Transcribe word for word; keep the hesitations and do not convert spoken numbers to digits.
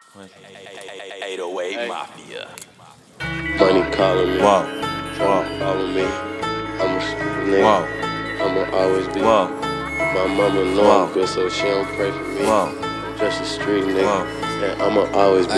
eight oh eight Mafia. Money calling me, Whoa, trying to whoa, follow me. I'm a street nigga, whoa, I'ma always be. whoa, My mama know Whoa. I'm good, so she don't pray for me. whoa, I'm just a street nigga, whoa. and I'ma always be.